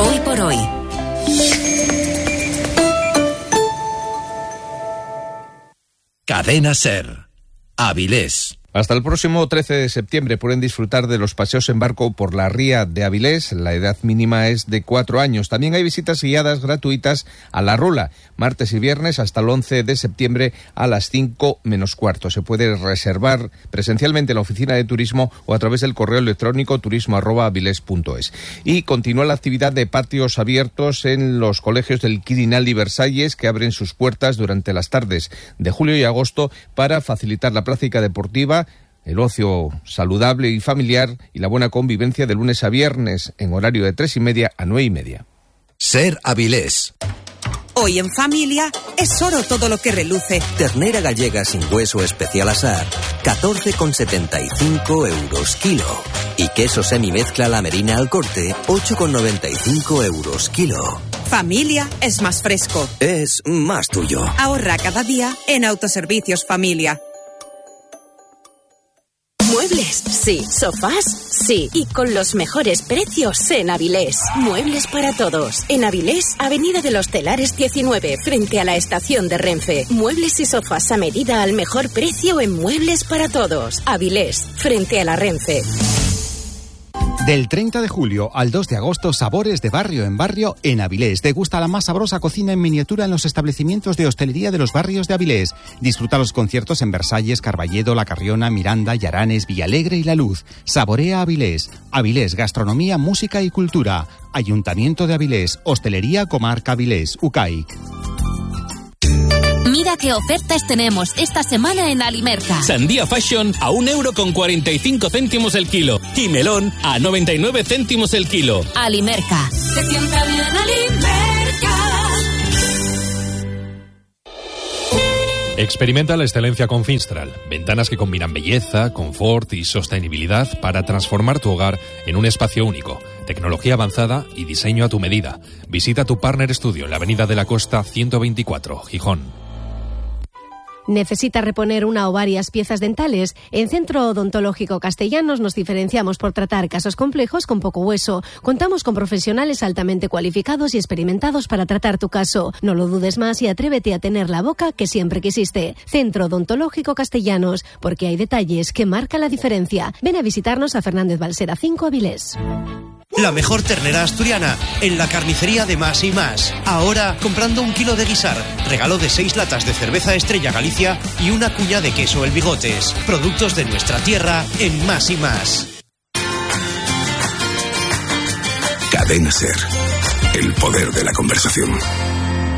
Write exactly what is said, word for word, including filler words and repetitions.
Hoy por hoy. Cadena Ser. Avilés. Hasta el próximo trece de septiembre pueden disfrutar de los paseos en barco por la ría de Avilés. La edad mínima es de cuatro años. También hay visitas guiadas gratuitas a La Rula, martes y viernes hasta el once de septiembre a las cinco menos cuarto. Se puede reservar presencialmente en la oficina de turismo o a través del correo electrónico turismo arroba avilés punto es. Y continúa la actividad de patios abiertos en los colegios del Quirinal y Versalles, que abren sus puertas durante las tardes de julio y agosto para facilitar la práctica deportiva, el ocio saludable y familiar y la buena convivencia de lunes a viernes en horario de tres y media a nueve y media. Ser Avilés. Hoy en familia es oro todo lo que reluce. Ternera gallega sin hueso especial asar, catorce con setenta y cinco euros kilo. Y queso semimezcla La Merina al corte, ocho con noventa y cinco euros kilo. Familia es más fresco. Es más tuyo. Ahorra cada día en Autoservicios Familia. Muebles, sí. Sofás, sí. Y con los mejores precios en Avilés. Muebles para todos. En Avilés, Avenida de los Telares diecinueve, frente a la estación de Renfe. Muebles y sofás a medida al mejor precio en Muebles para todos. Avilés, frente a la Renfe. Del treinta de julio al dos de agosto, sabores de barrio en barrio en Avilés. Degusta la más sabrosa cocina en miniatura en los establecimientos de hostelería de los barrios de Avilés. Disfruta los conciertos en Versalles, Carballedo, La Carriona, Miranda, Yaranes, Villalegre y La Luz. Saborea Avilés. Avilés, gastronomía, música y cultura. Ayuntamiento de Avilés, Hostelería Comarca Avilés, U C A I C. Mira qué ofertas tenemos esta semana en Alimerca. Sandía Fashion a un euro con cuarenta y cinco céntimos el kilo. Y melón a noventa y nueve céntimos el kilo. Alimerca. Se sienta bien Alimerca. Experimenta la excelencia con Finstral. Ventanas que combinan belleza, confort y sostenibilidad para transformar tu hogar en un espacio único. Tecnología avanzada y diseño a tu medida. Visita tu Partner Studio en la Avenida de la Costa ciento veinticuatro, Gijón. ¿Necesita reponer una o varias piezas dentales? En Centro Odontológico Castellanos nos diferenciamos por tratar casos complejos con poco hueso. Contamos con profesionales altamente cualificados y experimentados para tratar tu caso. No lo dudes más y atrévete a tener la boca que siempre quisiste. Centro Odontológico Castellanos, porque hay detalles que marcan la diferencia. Ven a visitarnos a Fernández Balsera cinco, Avilés. La mejor ternera asturiana en la carnicería de Más y Más. Ahora, comprando un kilo de guisar, regalo de seis latas de cerveza Estrella Galicia y una cuña de queso El Bigotes. Productos de nuestra tierra en Más y Más. Cadena Ser. El poder de la conversación.